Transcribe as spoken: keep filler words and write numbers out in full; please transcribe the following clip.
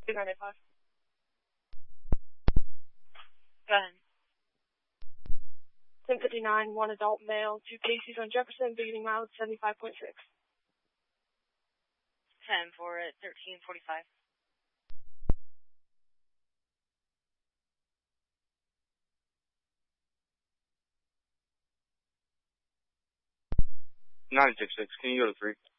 two nine eight five. Go ahead. ten fifty-nine, one adult male, two Casey's on Jefferson, beginning mileage seventy-five point six. ten for it, thirteen forty-five. nine six six, can you go to three?